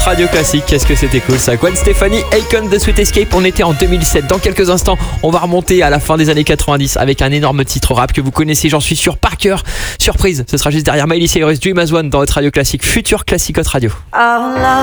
Radio Classique. Qu'est-ce que c'était cool ça. Gwen Stefani, Akon de Sweet Escape. On était en 2007. Dans quelques instants, on va remonter à la fin des années 90 avec un énorme titre rap que vous connaissez, j'en suis sûr, par cœur. Surprise, ce sera juste derrière Miley Cyrus, Dream as One dans votre Radio Classique, futur Classique Hot Radio.